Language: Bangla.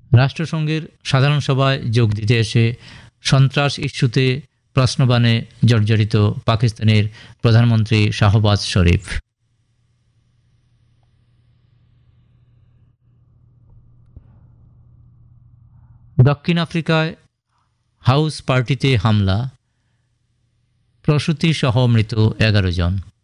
রাষ্ট্রসংঘের সাধারণ সভায় যোগ দিতে এসে সন্ত্রাস ইস্যুতে প্রশ্নবাণে জর্জরিত পাকিস্তানের প্রধানমন্ত্রী শাহবাজ শরীফ। দক্ষিণ আফ্রিকায় হাউস পার্টিতে হামলা, প্রসূতিসহ মৃত 11 জন।